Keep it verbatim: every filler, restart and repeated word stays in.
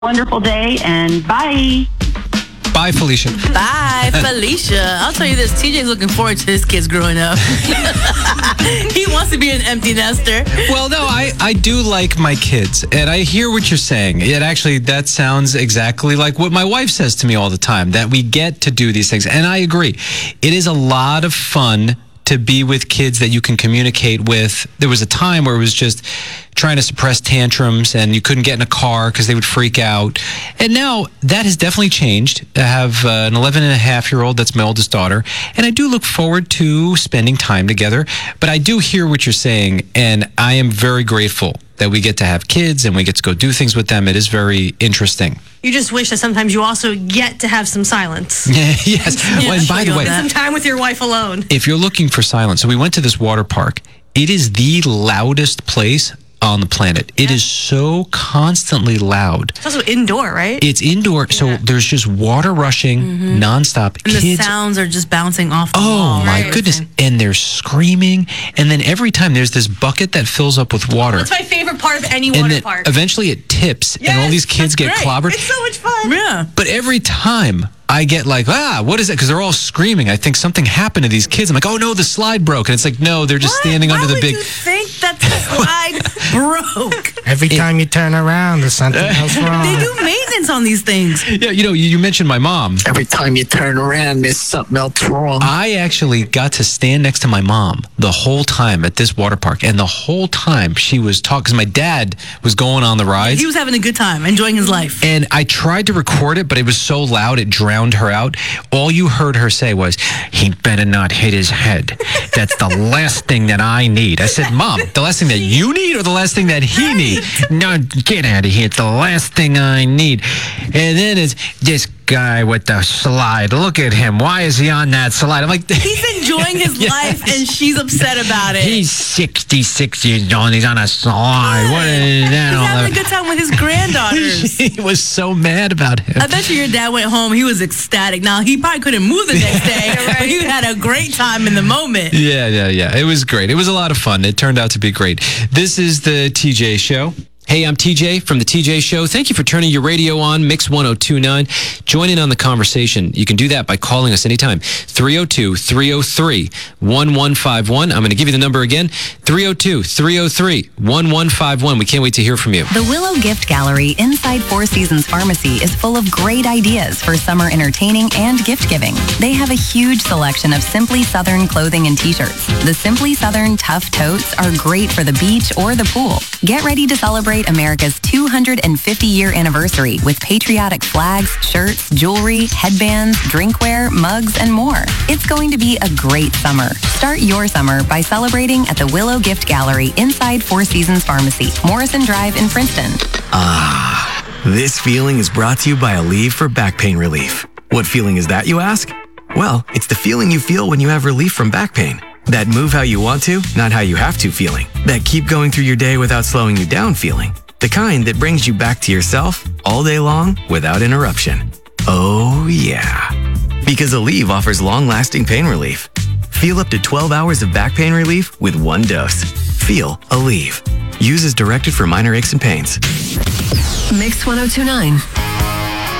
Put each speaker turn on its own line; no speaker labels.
Wonderful day, and bye.
Bye, Felicia.
Bye, Felicia. I'll tell you this, T J's looking forward to his kids growing up. He wants to be an empty nester.
Well, no, I, I do like my kids, and I hear what you're saying. It actually, that sounds exactly like what my wife says to me all the time, that we get to do these things. And I agree. It is a lot of fun to be with kids that you can communicate with. There was a time where it was just trying to suppress tantrums and you couldn't get in a car because they would freak out. And now that has definitely changed. I have uh, an eleven and a half year old. That's my oldest daughter. And I do look forward to spending time together. But I do hear what you're saying. And I am very grateful that we get to have kids and we get to go do things with them. It is very interesting.
You just wish that sometimes you also get to have some silence.
Yes.
Yeah,
Well, and by the way,
Some time with your wife alone.
if you're looking for silence, so we went to this water park. It is the loudest place on the planet. It is so constantly loud.
It's also indoor, right?
It's indoor, so there's just water rushing nonstop.
And the
Kids,
sounds are just bouncing off the
oh
wall.
my
Right.
goodness, and they're screaming. And then every time there's this bucket that fills up with water.
That's my favorite part of any
and
water
then
park.
eventually it tips, and all
Yes,
these kids get
that's great.
clobbered.
It's so much fun.
Yeah.
But every time I get like, ah, what is it? Because they're all screaming. I think something happened to these kids. I'm like, oh no, the slide broke. And it's like, no, they're just
What?
standing
Why
under the
would
big.
you think that the slide broke?
Every time you turn around, there's something else wrong.
They do maintenance on these things.
Yeah, you know, you, you mentioned my mom.
Every time you turn around, there's something else wrong.
I actually got to stand next to my mom the whole time at this water park. And the whole time she was talking, because my dad was going on the rides.
He was having a good time, enjoying his life.
And I tried to record it, but it was so loud it drowned her out. All you heard her say was, he better not hit his head. That's the last thing that I need. I said, Mom, the last thing that you need or the last thing that he needs? No, get out of here. It's the last thing I need. And then it's this guy with the slide. Look at him. Why is he on that slide? I'm like,
He's enjoying his
Yes.
life, and she's upset about it.
he's sixty-six years old and he's on a slide. What is that?
He's
all
having a
about?
good time with his granddaughters.
She was so mad about him.
I bet you your dad went home. He was ecstatic. Now, he probably couldn't move the next day, but he had a great time in the moment.
Yeah, yeah, yeah. It was great. It was a lot of fun. It turned out to be great. This is the T J Show. Hey, I'm T J from the T J Show. Thank you for turning your radio on, Mix one oh two point nine. Join in on the conversation. You can do that by calling us anytime. three oh two, three oh three, one one five one. I'm going to give you the number again. three oh two, three oh three, one one five one. We can't wait to hear from you.
The Willow Gift Gallery inside Four Seasons Pharmacy is full of great ideas for summer entertaining and gift giving. They have a huge selection of Simply Southern clothing and t-shirts. The Simply Southern Tough Totes are great for the beach or the pool. Get ready to celebrate America's two hundred fifty year anniversary with patriotic flags, shirts, jewelry, headbands, drinkware, mugs, and more. It's going to be a great summer. Start your summer by celebrating at the Willow Gift Gallery inside Four Seasons Pharmacy, Morrison Drive in Princeton.
Ah, this feeling is brought to you by Aleve for back pain relief. What feeling is that, you ask? Well, it's the feeling you feel when you have relief from back pain. That move how you want to, not how you have to feeling. That keep going through your day without slowing you down feeling. The kind that brings you back to yourself all day long without interruption. Oh yeah. Because Aleve offers long-lasting pain relief. Feel up to twelve hours of back pain relief with one dose. Feel Aleve. Use as directed for minor aches and pains.
Mix one oh two point nine.